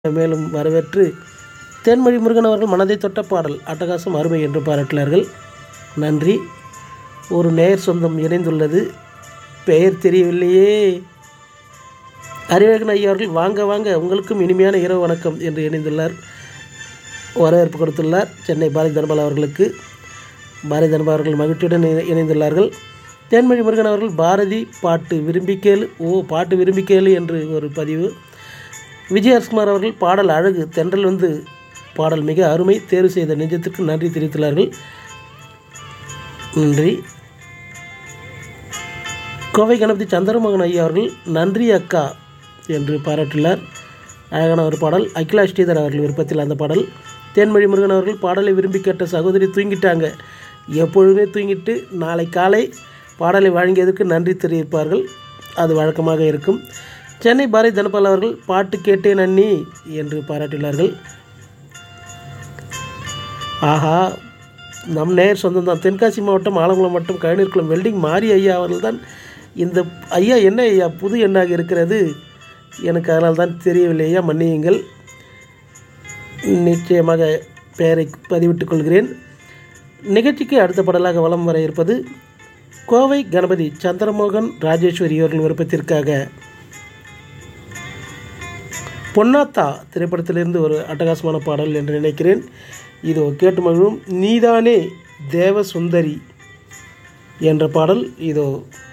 மேலும் வரவேற்று தேன்மொழி முருகன் அவர்கள் மனதை தொட்ட பாடல் அட்டகாசம் அருமை என்று பாராட்டினார்கள். நன்றி. ஒரு நேயர் சொந்தம் இணைந்துள்ளது. பெயர் தெரியவில்லையே. அறிவழகன் ஐயா அவர்கள் வாங்க வாங்க, உங்களுக்கும் இனிமையான இரவு வணக்கம் என்று இணைந்துள்ளார். வரவேற்பு கொடுத்துள்ளார். சென்னை பாரதி தனபால் அவர்களுக்கு. பாரதி தனபால் அவர்கள் மகிழ்ச்சியுடன் இணைந்துள்ளார்கள். தேன்மொழி முருகன் அவர்கள் பாரதி பாட்டு விரும்பி கேளு, பாட்டு விரும்பி கேளு என்று ஒரு பதிவு. விஜயகுமார் அவர்கள் பாடல் அழகு, தென்றல் வந்து பாடல் மிக அருமை, தேர்வு செய்த நெஞ்சத்திற்கு நன்றி தெரிவித்துள்ளார்கள். நன்றி. கோவை கணபதி சந்திரமோகன் ஐயா அவர்கள் நன்றி அக்கா என்று பாராட்டியுள்ளார். அழகான ஒரு பாடல். அகிலா ஸ்ரீதர் அவர்கள் விருப்பத்தில் அந்த பாடல். தேன்மொழி முருகன் அவர்கள் பாடலை விரும்பி கேட்ட சகோதரி தூங்கிட்டாங்க, எப்பொழுதுமே தூங்கிட்டு நாளை காலை பாடலை வழங்கியதற்கு நன்றி தெரிவிப்பார்கள். அது வழக்கமாக இருக்கும். சென்னை பாரதி தனபால் அவர்கள் பாட்டு கேட்டேன் அண்ணி என்று பாராட்டியுள்ளார்கள். ஆஹா, நம் நேயர் சொந்தம் தான். தென்காசி மாவட்டம் ஆலங்குளம் மாவட்டம் கழனிக்குளம் வெல்டிங் மாரி ஐயா அவர்கள் தான். இந்த ஐயா என்ன ஐயா புது எண்ணாக இருக்கிறது, எனக்கு அதனால் தான் தெரியவில்லை ஐயா, மன்னியுங்கள். நிச்சயமாக பெயரை பதிவிட்டுக் கொள்கிறேன். நிகழ்ச்சிக்கு அடுத்த பாடலாக வலம் வர இருப்பது கோவை கணபதி சந்திரமோகன் ராஜேஸ்வரி அவர்கள் விருப்பத்திற்காக பொன்னாத்தா திரைப்படத்திலிருந்து ஒரு அட்டகாசமான பாடல் என்று நினைக்கிறேன். இதோ கேட்டு மகிழும். நீதானே தேவ சுந்தரி என்ற பாடல் இதோ